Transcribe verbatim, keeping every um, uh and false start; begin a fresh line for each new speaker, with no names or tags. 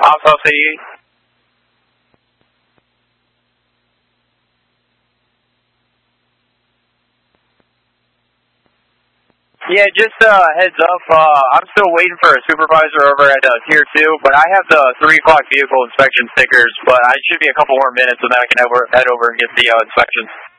Alpha C E. Yeah, just uh, heads up, uh, I'm still waiting for a supervisor over at uh, Tier two, but I have the three o'clock vehicle inspection stickers, but I should be a couple more minutes and then I can head over, head over and get the uh, inspections.